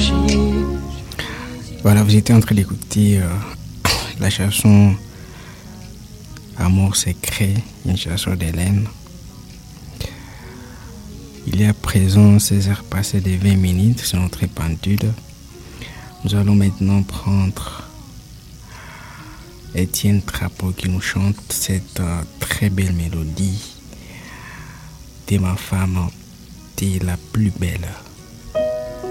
Voilà, vous étiez en train d'écouter la chanson Amour secret, une chanson d'Hélène. Il est à présent 16h passées de 20 minutes sur notre pendule. Nous allons maintenant prendre Étienne Trapeau qui nous chante cette très belle mélodie. T'es ma femme, t'es la plus belle.